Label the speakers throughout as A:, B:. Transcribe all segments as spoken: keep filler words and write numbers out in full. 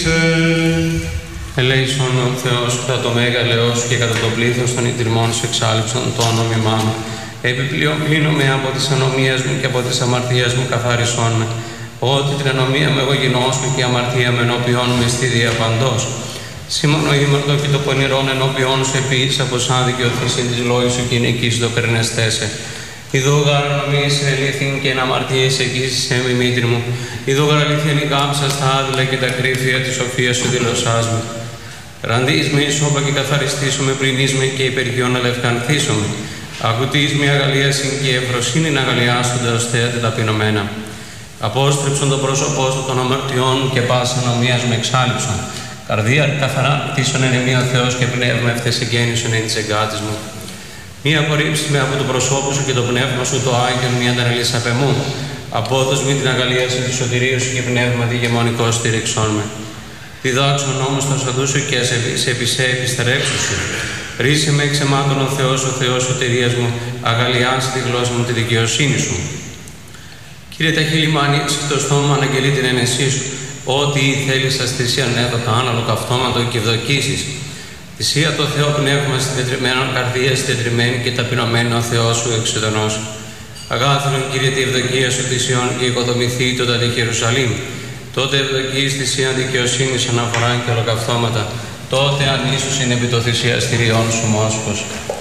A: ήλθε.
B: Ελέησον ο Θεός κατά το μέγαλεός και κατά το πλήθος των ιτριμών σε εξάλειψον το όνομά μου. Επιπλέον πλύνομαι από τις ανομίες μου και από τις αμαρτίες μου καθάρισόν με. Ότι την ανομία μου εγώ γινώσκω και η αμαρτία με ενώπιόν με στη διαπαντός. Σήμωνο ήμαρτο και το πονηρόν ενώπιόν σου επίσης από σαν δικαιωθήσιν της λόγης σου και είναι εκεί στο κρενεστέσαι. Ιδώ γάρ νομίς ελήθην και εν αμαρτίες εκείσεις έμι μήτρη μου. Ιδώ γάρ αλήθην η κάψα στα άδειλα και τα κρύφια της σοφίας σου δηλωσάς μου. Ραντείς με ισόπα και καθαριστήσουμε πριν με και υπεργειών αλευκανθήσουμε. Ακουτείς με αγαλίασιν και ευφροσύνη να αγαλιάσονται ως θέατε ταπεινωμένα. Απόστρεψον το πρόσωπό σου των αμαρτιών και πάσα νομίας με εξάλειψον. Καρδία καθαρά κτίσον εν εμεί ο Θεός και πνεύμα ευθεσεγγέννησον εν της εγκάτης μου. Μη απορρίψεις με από το προσώπου σου και το πνεύμα σου το Άγιον μη αντανελείς απ' εμού. Απόδος μη την αγαλίαση του σωτηρίου σου και πνεύμα τη γεμονικό στήριξόν με. Διδάξον όμως τον σαδού σου και σε επισέ επιστερέψου σου. Ρίσε με εξαιμάτων ο Θεός, ο Θεός σωτηρίας μου, αγαλιάσει τη γλώσσα μου τη δικαιοσύνη σου. Κύριε, τα χείλη μου ανοίξει το στόμα, αναγγελεί την ένεσή σου. Ό,τι θέλεις σας θυσίαν έδωκα, άναλο καυτώματο και ευδοκίσεις. Θυσία το Θεό πνεύμα συντετριμένων καρδία, συντετριμένη και ταπεινωμένη ο Θεός σου εξεδονός. Αγάθρον Κύριε τη ευδοκία σου θυσιών και οικοδομηθεί το ταδί Ιερουσαλήμ. Τότε ευδοκείς θυσίαν δικαιοσύνης αναφορά και ολοκαυτώματα. Τότε ανίσους είναι επί το θυσιαστηριών σου μόσχος.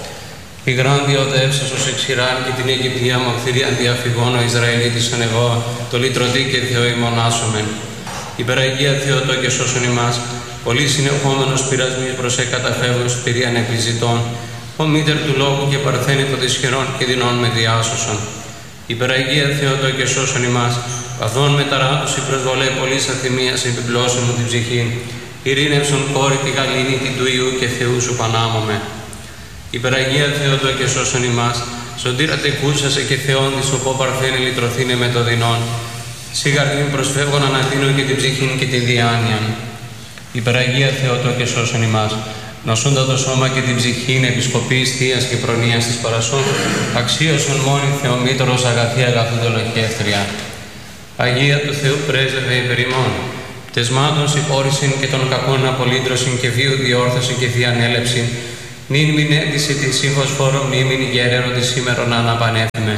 B: Η γράνδια οδεύσα σου σε ξηράν και την Αιγυπτία μου αυθυρίαν διαφυγών ο Ισραηλίτης αν εγώ, το λυτρωτή και Θεό ημονάσομεν. Υπεραγία Θεότο και σώσον ημάς, πολύ συνεχόμενος πειρασμής προς εκαταφεύγων σπηρίαν επιζητών, ο μήτερ του λόγου και παρθένη των δυσχερών και δεινών με διάσωσον. Υπεραγία Θεότο και σώσον ημάς, παθών με ταράτους η προσβολέ πολλής αθυμίας επιπλώσεων μου την ψυχήν, ειρήνευσον κόρη τη γαλήνη την του Ιού και Θεού σου πανάμομαι. Υπεραγία Θεότο και σώσον ημάς, σωτήρα τεκούσασε και Θεόν της οπό παρθένη λυτρωθήνε με το δεινόν. Σιγαρδίν προσφεύγον ανατείνω και την ψυχήν και την διάνοιαν. Υπεραγία Θεότο και σώσον ημάς, νοσούντα το σώμα και την ψυχήν επισκοπής θείας και προνοίας της παρασόν, αξίωσον μόνη Θεομήτωρος αγαθή αγαθούδολοχεύτρια. Αγία του Θεού πρέσβευε υπερ ημών. Πτεσμάτων συγχώρησιν και των κακών απολύτρωσιν και βίου διόρθωσιν και διανέλευσιν. Νυν μην έντισε τη σύμφος φόρο μνήμην γεραίνοντι σήμερον αναπανέφημε.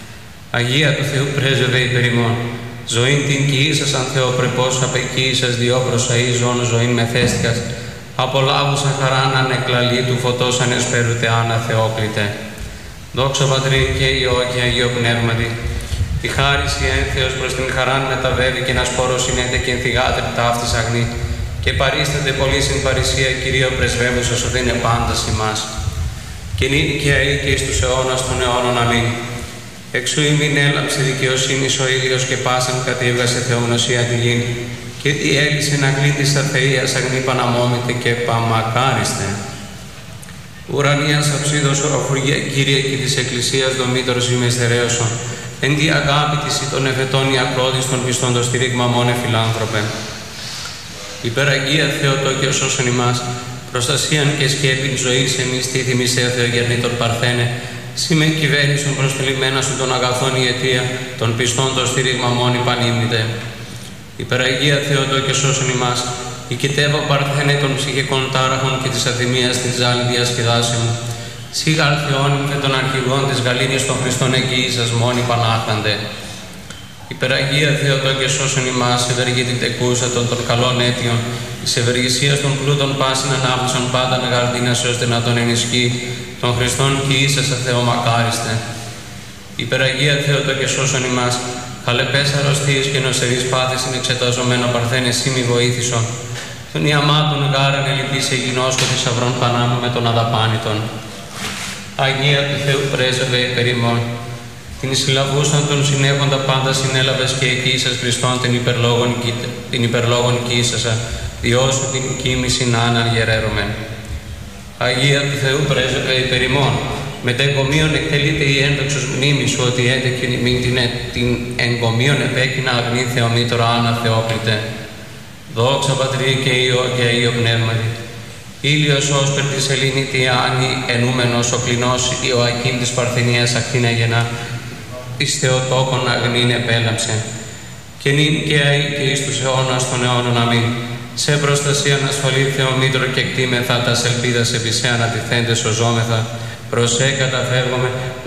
B: Αγία του Θεού πρέσβευε υπερ ημών. Ζωήν την κοιήσασαν Θεοπρεπώς απεκοίησας διόπροσα ή ζών ζωήν μεθέστικας. Απολάβουσα χαράν ανεκλαλή του φωτός ανεσπέρουτε άνα Θεόκλητε. Δόξα Πατρί και Υιό και Αγίο Πνεύματι. Η χάριση ένθεος προς την χαράν μεταβεύει και ένα σπόρο συνέτε και ενθυγάτρι ταύτης αγνή. Και παρίσταται πολύ στην παρησία Κυρίω πρεσβεύουσα σου δίνε πάντα ημάς. Και νύν και αεί και εις τους αιώνας των αιώνων αμήν. Εξού ημίν έλαμψε δικαιοσύνης ο ήλιος και πάσαν κατήβγασε θεομνοσία τη γη. Και τι έλυσε να κλείτης τα θείας αγνή παναμόμητε και παμακάριστε. Ουρανίας αψίδος οροφουργία Κύριε και της Εκκλησίας δομήτωρος ημεστερέωσον. Εν τη αγάπη της ή των εφετών η ακρότης των πιστών το στήριγμα μόνε φιλάνθρωπε. Υπεραγία Θεότο και σώσον ημάς, προστασίαν και σκέπην ζωής εμείς τι θυμισέ Θεογερνήτων παρθένε, σήμε κυβέρνησον προσφυλημένα σου των αγαθών η αιτία, των πιστών το στήριγμα μόνη πανύμνητε. Υπεραγία Θεότο και σώσον ημάς, οικητεύω παρθένε των ψυχικών τάραχων και της αθυμίας την ζάλη διασκεδάση μου. Σίγαρ Θεόν και των αρχηγών της γαλήνης των Χριστών εγγύησας μόνη πανάχαντε. Υπεραγία Θεότο και σώσον ημάς, ευεργή την τεκούσα των, των καλών αίτιων, της ευεργησίας των πλούτων πάσιν ανάπτυσσον πάντα με γαρδίνας ώστε να τον ενισχύει, των Χριστών και ίσασα Θεό μακάριστε. Υπεραγία Θεότο και σώσον ημάς, χαλεπές αρρωστίες και νοσερείς πάθης είναι εξεταζομένο παρθένε σήμη βοήθησον. Τον ιαμάτων γάραν ελυπής εγινώσκο θησαυρών πανάμου με τον αδαπάνητον. Αγία του Θεού πρέσβευε υπερ ημών. Την συλλαβούσαν των συνέχοντα πάντα συνέλαβες και εκείσας Χριστόν την υπερλόγων, την υπερλόγων κοίσασα, διώσου την κοίμηση να αναργεραίρομεν. Αγία του Θεού πρέσβευε υπερ ημών. Με τα εγκομείων εκτελείται η έντοξος μνήμη σου ότι έντεκιν μην την, την εγκομείων επέκεινα αγνή Θεομήτωρα άνα Θεόκλητε. Δόξα Πατρί και Υιό και Αγίο Πνεύματι. Ήλιος όσπερ της Ελλήνη τη Άννη ενούμενος ο κλινός Ιωακήμ της Παρθενίας ακτίνα γενά, εις Θεοτόκον αγνήν επέλαμψε. Και νυν και αεί και εις τους αιώνας των αιώνων αμήν. Σε προστασία ασφαλή Θεομήτρο και κτήμεθα τας ελπίδας επί σε ανατιθέντες σωζόμεθα. Προς σε καταφεύγουμε,